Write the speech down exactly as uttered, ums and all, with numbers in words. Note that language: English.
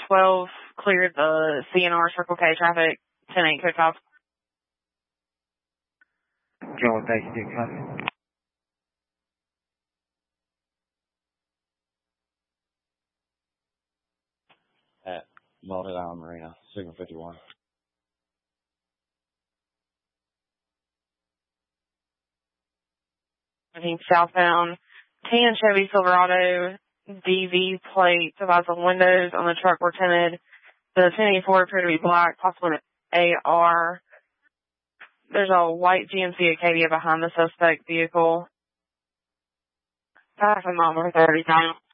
twelve cleared the C N R Circle K traffic, ten eight code five. John eighty-six hundred. At Malted Island Marina, Signal fifty-one. Southbound, tan Chevy Silverado, D V plate, divides the windows on the truck were tinted. The ten eighty-four appeared to be black, possibly an A R. There's a white G M C Acadia behind the suspect vehicle. Five from number thirty down.